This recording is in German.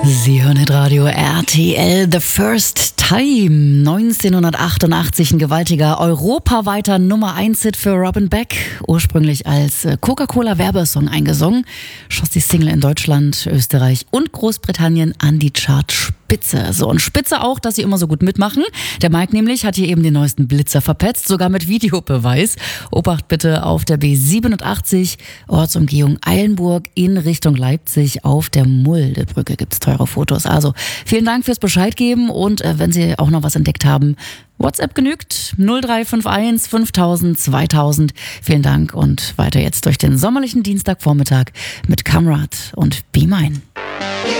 Sie hören Radio RTL The First Time. 1988 ein gewaltiger europaweiter Nummer-1-Hit für Robin Beck. Ursprünglich als Coca-Cola-Werbesong eingesungen, schoss die Single in Deutschland, Österreich und Großbritannien an die Chartspitze. So, und spitze auch, dass sie immer so gut mitmachen. Der Mike nämlich hat hier eben den neuesten Blitzer verpetzt, sogar mit Videobeweis. Obacht bitte auf der B87, Ortsumgehung Eilenburg in Richtung Leipzig. Auf der Muldebrücke gibt's teure Fotos. Also vielen Dank fürs Bescheid geben und wenn Sie auch noch was entdeckt haben, WhatsApp genügt, 0351 5000 2000. Vielen Dank und weiter jetzt durch den sommerlichen Dienstagvormittag mit Kamrat und Be Mine.